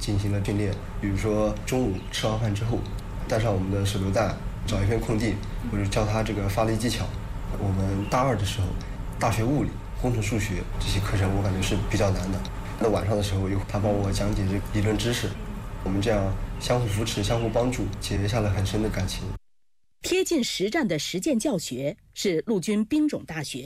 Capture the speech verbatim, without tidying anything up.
进行了训练。比如说中午吃完饭之后，带上我们的手榴弹，找一片空地，或者教他这个发力技巧。我们大二的时候，大学物理、工程数学这些课程我感觉是比较难的。那晚上的时候，又他帮我讲解这个理论知识，我们这样相互扶持、相互帮助，结下了很深的感情。 贴近实战的实践教学是陆军兵种大学